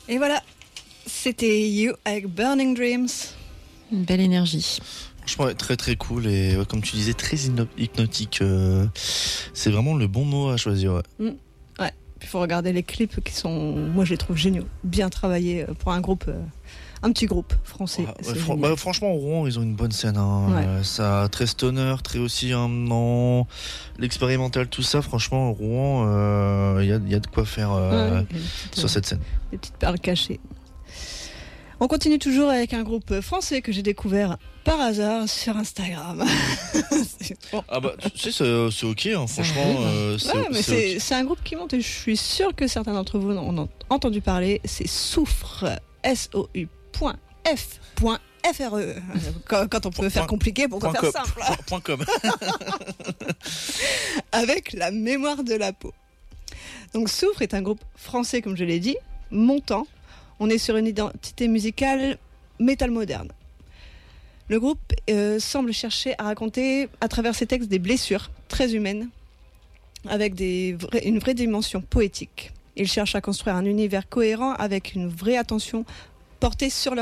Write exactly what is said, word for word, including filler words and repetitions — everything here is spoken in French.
Et voilà, c'était You avec Burning Dreams. Une belle énergie. Franchement, ouais, très très cool et ouais, comme tu disais, très hypno- hypnotique. Euh, c'est vraiment le bon mot à choisir. Ouais. Mmh. Ouais. Puis il faut regarder les clips qui sont, moi je les trouve géniaux, bien travaillés pour un groupe, euh, un petit groupe français. Ouais, ouais, fran- bah, franchement, au Rouen, ils ont une bonne scène. Hein. Ouais. Euh, ça, très stoner, très aussi un non, l'expérimental, tout ça. Franchement, au Rouen, il euh, y, y a de quoi faire euh, ouais, petite, sur cette scène. Des petites perles cachées. On continue toujours avec un groupe français que j'ai découvert par hasard sur Instagram. c'est bon. Ah bah tu sais c'est, c'est ok hein, franchement euh, c'est, ouais, mais c'est, c'est, okay. c'est un groupe qui monte et je suis sûre que certains d'entre vous en ont entendu parler. C'est Soufre, S O U point F point F R E. Quand, quand on peut point, faire compliqué, pourquoi faire com, simple point, point com. Avec la mémoire de la peau. Donc Soufre est un groupe français, comme je l'ai dit, montant. On est sur une identité musicale métal moderne. Le groupe euh, semble chercher à raconter à travers ses textes des blessures très humaines avec des vrais, une vraie dimension poétique. Ils cherchent à construire un univers cohérent avec une vraie attention portée sur leur